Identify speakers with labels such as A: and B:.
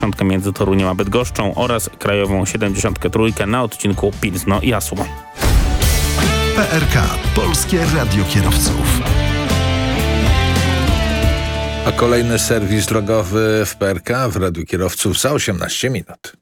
A: między Toruniem a Bydgoszczą oraz krajową 73 na odcinku Pilzno-Jasło.
B: PRK. Polskie Radio Kierowców.
C: A kolejny serwis drogowy w PRK w Radiu Kierowców za 18 minut.